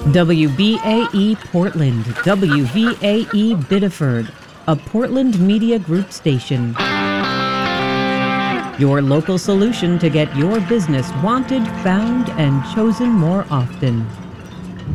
WBAE Portland, WVAE Biddeford, a Portland Media Group station. Your local solution to get your business wanted, found, and chosen more often.